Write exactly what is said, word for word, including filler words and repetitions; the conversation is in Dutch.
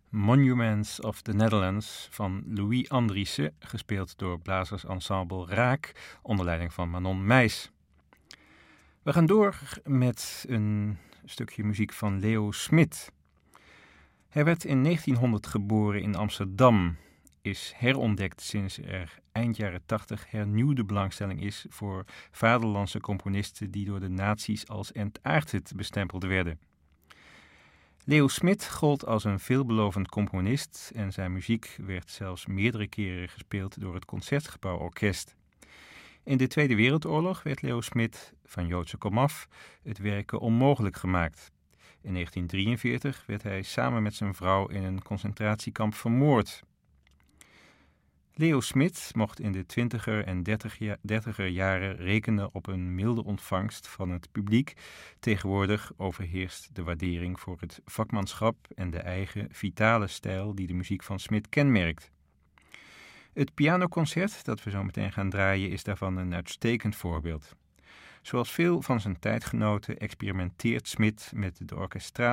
Monuments of the Netherlands van Louis Andriessen, gespeeld door blazersensemble Raak onder leiding van Manon Meijs. We gaan door met een stukje muziek van Leo Smit. Hij werd in negentienhonderd geboren in Amsterdam, is herontdekt sinds er eind jaren tachtig hernieuwde belangstelling is voor vaderlandse componisten die door de nazi's als entartet bestempeld werden. Leo Smit gold als een veelbelovend componist en zijn muziek werd zelfs meerdere keren gespeeld door het Concertgebouworkest. In de Tweede Wereldoorlog werd Leo Smit, van Joodse komaf, het werken onmogelijk gemaakt. In negentien drieënveertig werd hij samen met zijn vrouw in een concentratiekamp vermoord. Leo Smit mocht in de twintiger en dertiger jaren rekenen op een milde ontvangst van het publiek. Tegenwoordig overheerst de waardering voor het vakmanschap en de eigen vitale stijl die de muziek van Smit kenmerkt. Het pianoconcert dat we zo meteen gaan draaien is daarvan een uitstekend voorbeeld. Zoals veel van zijn tijdgenoten experimenteert Smit met de orkestrale